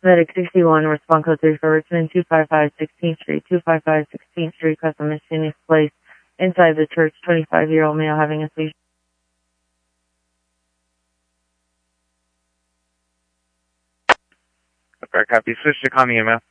Medic 61, respond code 3 for Richmond, 255 16th Street, 255 16th Street, custom mischievous place inside the church, 25-year-old male having a seizure. Okay, copy. Switch to calm EMS.